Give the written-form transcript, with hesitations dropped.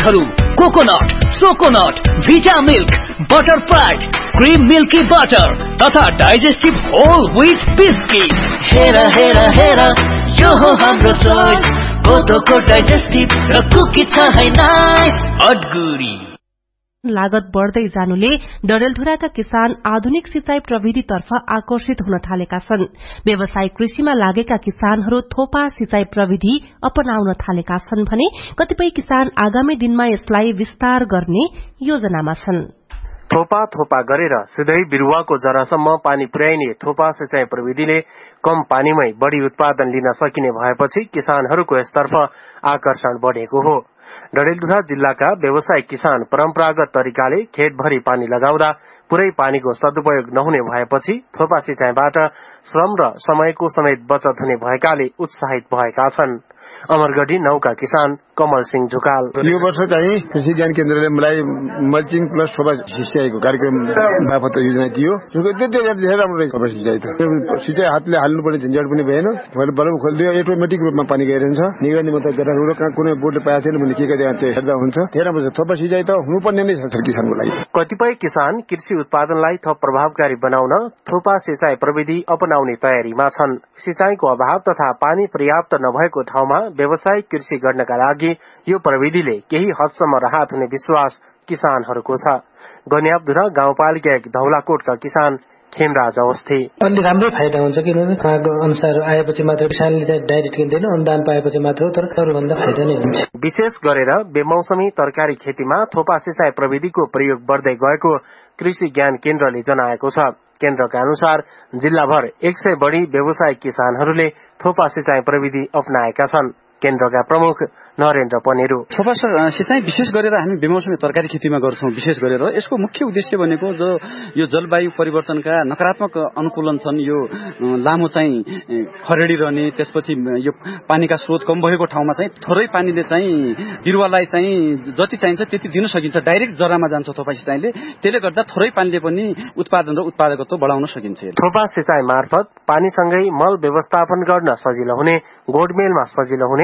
मिल्कहरू coconut, सोकोनट, भिटा milk, butter pride, cream milky butter तथा digestive whole wheat biscuit. हेर हेर हेर यो हो हाम्रो चोइस, कोदोको डाइजेस्टिभ र कुकी छ है नाइस अडगुडी। लागत बढ़दै जानुले डडेलधुराका किसान आधुनिक सिंचाई प्रविधितर्फ आकर्षित हुन थालेका छन्। व्यावसायिक कृषिमा लागेका किसानहरू थोपा सिंचाई प्रविधि अपनाउन थालेका छन् भने कतिपय किसान आगामी दिनमा यसलाई विस्तार गर्ने योजनामा छन्। थोपा गरेर सिधै बिरुवाको जरासम्म पानी पुर्याइने थोपा सिंचाई प्रविधिले कम पानीमै बढ़ी उत्पादन लिन सकिने भएपछि किसानहरूको यसतर्फ आकर्षण बढ़ेको हो। डडेलधुरा जिल्लाका व्यावसायिक किसान परम्परागत तरिकाले खेतभरि पानी लगाउँदा पुरै पानीको सदुपयोग नहुने भएपछि थोपा सिंचाईबाट श्रम र समयको समेत बचत हुने भएकाले उत्साहित भएका छन्। अमरगढ़ी 9 का किसान कमल सिंह झुकाल। यो वर्ष चाहिँ कृषि ज्ञान केन्द्रले मलाई मल्चिङ प्लस थोपा सिंचाईको कार्यक्रम मार्फत योजना दियो। धेरै राम्रो रहेछ थोपा सिंचाई त। सिंचाई हातले हाल्नुपर्ने झन्झट पनि भएन। बल्ब खोलिदियो अटोमेटिक रूपमा पानी गइरहन्छ। निगरानी मात्रै गरेर कुनै बोर्डले पाएको थिएन भने के हेर्दा हुन्छ। धेरै राम्रो छ। थोपा सिंचाई त हुनुपर्ने नै छ किसानको लागि। कतिपय किसान कृषि उत्पादनलाई थप प्रभावकारी बनाउन थोपा सिंचाई प्रविधि अपनाउने तयारीमा छन्। सिंचाईको अभाव तथा पानी पर्याप्त नभएको ठाउँमा व्यावसायिक कृषि गर्नका लागि यो प्रविधिले केही हदसम्म राहत हुने विश्वास किसानहरूको छ। गन्याबधुरा गाउँपालिका 1 धौलाकोटका किसान खेमराज अवस्थी। अलि राम्रै फाइदा हुन्छ किनभने उहाँको अनुसार आएपछि मात्र किसानले चाहिँ डाइरेक्ट किन्दैन, अनुदान पाएपछि मात्र हो, तर अरूभन्दा फाइदा नै हुन्छ। विशेष गरेर बेमौसमी तरकारी खेतीमा थोपा सिंचाई प्रविधिको प्रयोग बढ्दै गएको कृषि ज्ञान केन्द्रले जनाएको छ। केन्द्रका अनुसार जिल्लाभर 100 बढ़ी व्यावसायिक किसानहरूले थोपा सिंचाई प्रविधि अपनाएका छन्। केन्द्रका प्रमुख नरेन्द्र पनेरू। थोपा सिंचाई विशेष गरेर हामी बेमौसमी तरकारी खेतीमा गर्छौं। विशेष गरेर यसको मुख्य उद्देश्य भनेको यो जलवायु परिवर्तनका नकारात्मक अनुकूलन छन्। यो लामो चाहिँ खरेडी रहने, त्यसपछि यो पानीका स्रोत कम भएको ठाउँमा चाहिँ थोरै पानीले चाहिँ बिरुवालाई चाहिँ जति चाहिन्छ त्यति दिन सकिन्छ। डाइरेक्ट जरामा जान्छ थोपा सिंचाईले। त्यसले गर्दा थोरै पानीले पनि उत्पादन र उत्पादकत्व बढाउन सकिन्छ। थोपा सिंचाई मार्फत पानीसँगै मल व्यवस्थापन गर्न सजिलो हुने, गोडमेलमा सजिलो हुने